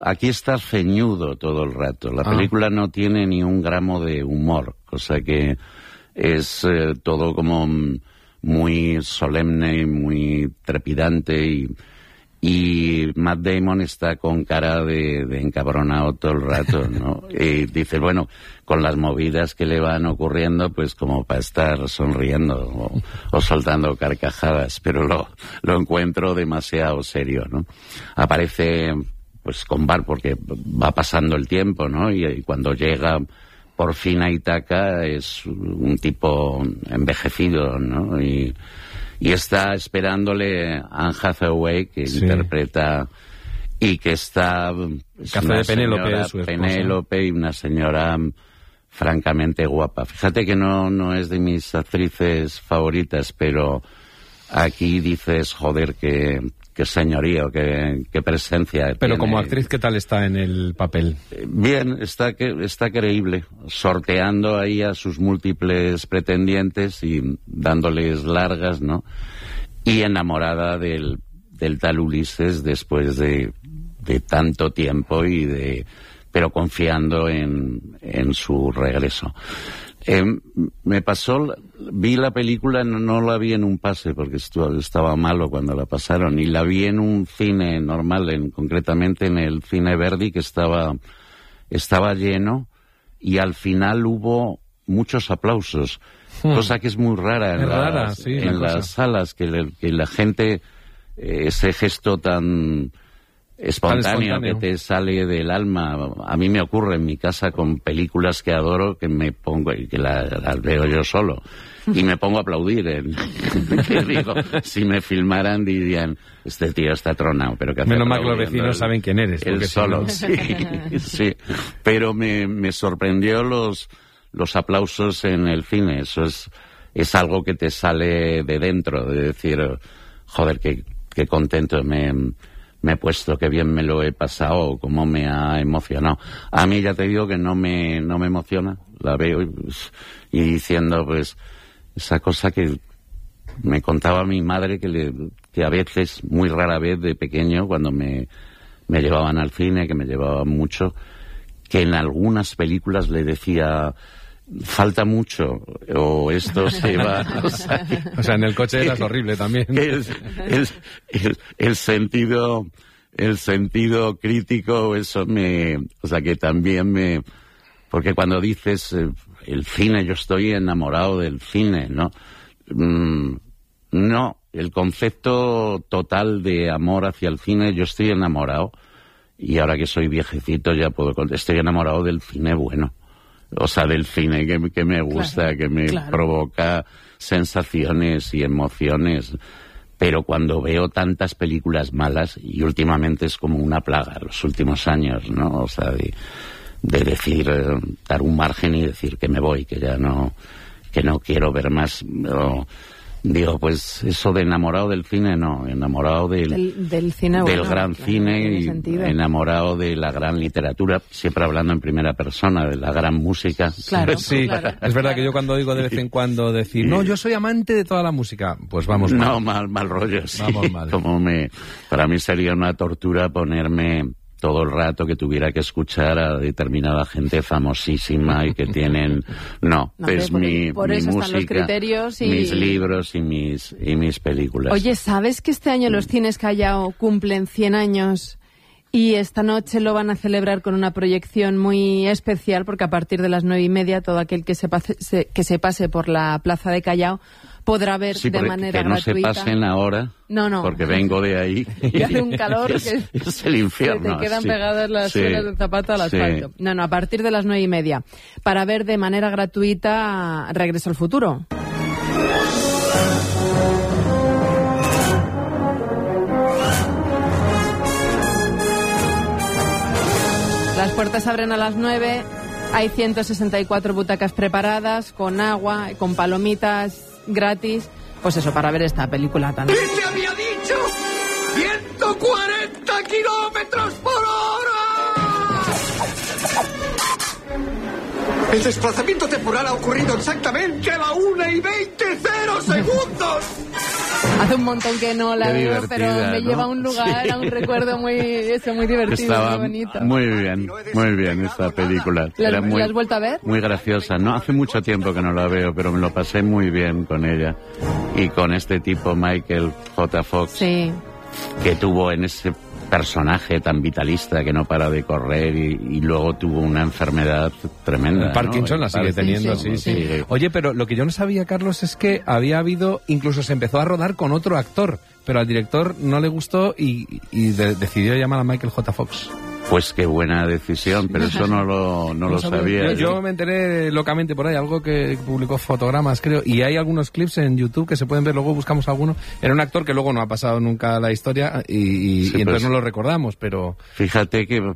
aquí estás ceñudo todo el rato. La película no tiene ni un gramo de humor, cosa que es todo como muy solemne y muy trepidante y Matt Damon está con cara de encabronado todo el rato, ¿no? Y dice, bueno, con las movidas que le van ocurriendo, pues como para estar sonriendo o soltando carcajadas, pero lo encuentro demasiado serio, ¿no? Aparece, pues con Bar, porque va pasando el tiempo, ¿no? Y cuando llega por fin a Ítaca es un tipo envejecido, ¿no? Y está esperándole Anne Hathaway, que interpreta y que está... Que hace de Penélope, su esposa. Penélope, y una señora francamente guapa. Fíjate que no es de mis actrices favoritas, pero aquí dices, joder, qué señorío, qué presencia. Pero tiene. como actriz, ¿qué tal está en el papel? Bien, está creíble, sorteando ahí a sus múltiples pretendientes y dándoles largas, ¿no? Y enamorada del tal Ulises después de tanto tiempo pero confiando en su regreso. Me pasó, vi la película, no la vi en un pase porque estaba malo cuando la pasaron, y la vi en un cine normal, concretamente en el Cine Verdi, que estaba lleno, y al final hubo muchos aplausos, cosa que es muy rara en las salas, que la gente, ese gesto tan espontáneo que te sale del alma. A mí me ocurre en mi casa con películas que adoro, que me pongo y que las veo yo solo y me pongo a aplaudir. Que digo, si me filmaran dirían, este tío está tronado, pero que hace. Menos mal que los vecinos saben quién eres. Él solo, sí. Pero me sorprendió los aplausos en el cine. Eso es algo que te sale de dentro, de decir, joder, qué contento me he puesto, qué bien me lo he pasado, cómo me ha emocionado. A mí ya te digo que no me emociona, la veo y diciendo, pues, esa cosa que me contaba mi madre, que a veces, muy rara vez de pequeño, cuando me llevaban al cine, que me llevaban mucho, que en algunas películas le decía, falta mucho, o esto se va... O sea, en el coche eras horrible también. El sentido crítico, eso o sea, que también porque cuando dices el cine, yo estoy enamorado del cine, ¿no? No, el concepto total de amor hacia el cine, yo estoy enamorado, y ahora que soy viejecito ya estoy enamorado del cine bueno. O sea, del cine que me gusta, claro, que me provoca sensaciones y emociones. Pero cuando veo tantas películas malas, y últimamente es como una plaga, los últimos años, ¿no? O sea, de decir, dar un margen y decir que me voy, que ya no quiero ver más. Digo, pues eso de enamorado del cine, no, enamorado del cine, del gran cine, y enamorado de la gran literatura, siempre hablando en primera persona, de la gran música. Claro, sí, claro. Es verdad que yo cuando oigo de vez en cuando decir, no, yo soy amante de toda la música, pues vamos mal. No, mal rollo, sí. Vamos mal. Para mí sería una tortura ponerme todo el rato que tuviera que escuchar a determinada gente famosísima y que tienen... No, es mi eso música, están los criterios mis libros y mis películas. Oye, ¿sabes que este año los cines Callao cumplen 100 años? Y esta noche lo van a celebrar con una proyección muy especial, porque a partir de las 9:30 todo aquel que se pase por la plaza de Callao podrá ver de manera gratuita. Que no se pasen ahora, no, porque vengo de ahí. Y hace un calor es el infierno. Que te quedan pegadas las suelas del zapato al asfalto. No, a partir de las 9:30, para ver de manera gratuita Regreso al Futuro. Las puertas abren a las 9, hay 164 butacas preparadas, con agua, con palomitas gratis, pues eso, para ver esta película tan... ¿Qué te había dicho? ¡140 kilómetros por hora! El desplazamiento temporal ha ocurrido exactamente a la 1:20 segundos. Hace un montón que no la Qué veo, pero divertida, me ¿no? lleva a un lugar, Sí. a un recuerdo muy divertido, Estaba muy bonito. muy bien esta película. ¿La Era muy, has vuelto a ver? muy graciosa. No, hace mucho tiempo que no la veo, pero me lo pasé muy bien con ella. Y con este tipo, Michael J. Fox, Sí. que tuvo en ese personaje tan vitalista que no para de correr y luego tuvo una enfermedad tremenda. El Parkinson ¿no? la sigue teniendo, sí. Oye, pero lo que yo no sabía, Carlos, es que había habido, incluso se empezó a rodar con otro actor, pero al director no le gustó y decidió llamar a Michael J. Fox. Pues qué buena decisión, pero eso no lo sabía. Yo me enteré locamente por ahí, algo que publicó Fotogramas, creo, y hay algunos clips en YouTube que se pueden ver, luego buscamos alguno. Era un actor que luego no ha pasado nunca a la historia y entonces pues, no lo recordamos, pero... Fíjate que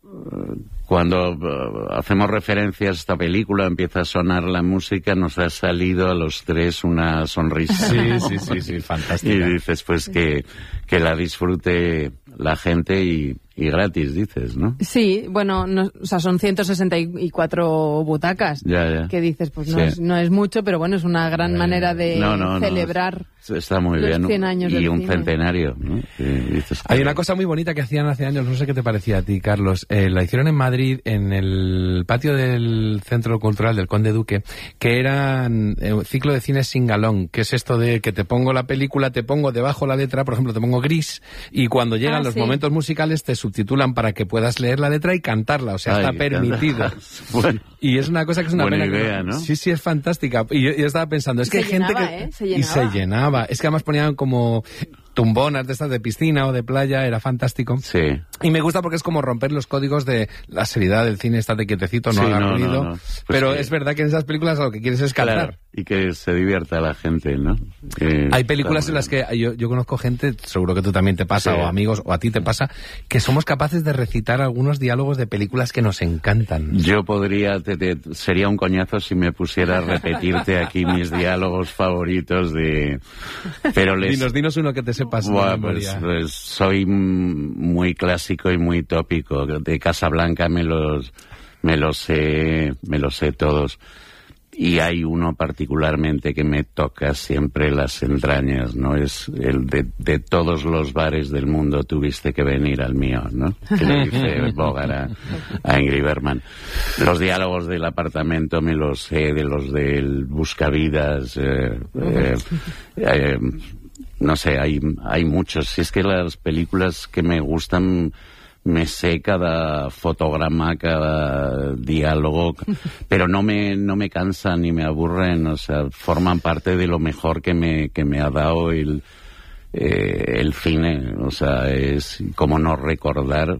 cuando hacemos referencias a esta película, empieza a sonar la música, nos ha salido a los tres una sonrisa. Sí, fantástica. Y dices, pues que la disfrute la gente y gratis, dices, ¿no? Sí, bueno, o sea, son 164 butacas. Ya. Que dices, pues Sí. no es mucho, pero bueno, es una gran manera de celebrar está muy los bien. 100 años y del un cine. centenario, ¿no? Dices, Hay una cosa muy bonita que hacían hace años, no sé qué te parecía a ti, Carlos. La hicieron en Madrid, en el patio del Centro Cultural del Conde Duque, que eran ciclo de cine singalong, que es esto de que te pongo la película, te pongo debajo la letra, por ejemplo, te pongo gris, y cuando llegan los momentos musicales te subtitulan para que puedas leer la letra y cantarla, o sea, está permitido. Bueno, y es una cosa que es una buena pena. idea, ¿no? Sí, es fantástica. Y yo estaba pensando, es que hay gente que... Se llenaba. Es que además ponían como tumbonas de estas de piscina o de playa, era fantástico. Sí. Y me gusta porque es como romper los códigos de la seriedad del cine, estate quietecito, no haga ruido. No. Pues pero es verdad que en esas películas lo que quieres es cantar. Claro, y que se divierta la gente, ¿no? Hay películas en las que yo conozco gente, seguro que tú también te pasa, Sí. o amigos, o a ti te pasa, que somos capaces de recitar algunos diálogos de películas que nos encantan. Yo podría, sería un coñazo si me pusiera a repetirte aquí mis diálogos favoritos de... Pero Dinos uno que te sepas. Buah, pues soy muy clásico y muy tópico. De Casablanca me los sé todos. Y hay uno particularmente que me toca siempre las entrañas, ¿no? Es el de todos los bares del mundo tuviste que venir al mío, ¿no? Que le dice Bogart a Ingrid Bergman. Los diálogos del apartamento me los sé, de los del Buscavidas, no sé, hay muchos. Si es que las películas que me gustan, me sé cada fotograma, cada diálogo, pero no me cansan ni me aburren, o sea, forman parte de lo mejor que me ha dado el cine, o sea, es como no recordar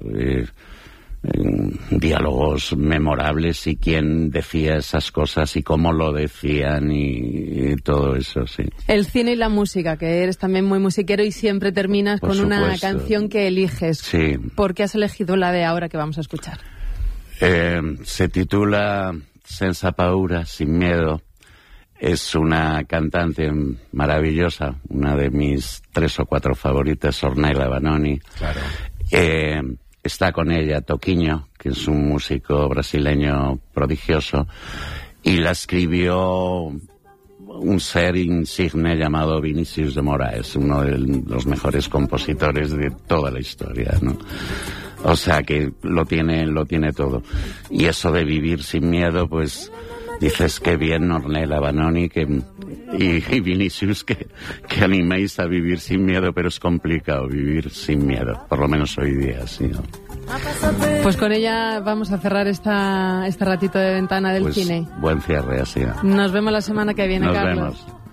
diálogos memorables y quién decía esas cosas y cómo lo decían y todo eso, sí. El cine y la música, que eres también muy musiquero y siempre terminas Por con una supuesto. canción que eliges. Sí. ¿Por qué has elegido la de ahora que vamos a escuchar? Se titula Senza paura, sin miedo. Es una cantante maravillosa, una de mis 3 o 4 favoritas, Ornella Vanoni. Claro. Está con ella Toquinho, que es un músico brasileño prodigioso, y la escribió un ser insigne llamado Vinícius de Moraes, uno de los mejores compositores de toda la historia, ¿no? O sea que lo tiene todo. Y eso de vivir sin miedo, pues dices que bien Ornella Vanoni y Vinícius que animéis a vivir sin miedo, pero es complicado vivir sin miedo, por lo menos hoy día, ¿sí? ¿No? Pues con ella vamos a cerrar este ratito de ventana del cine. Buen cierre, así. Nos vemos la semana que viene, Nos Carlos. vemos.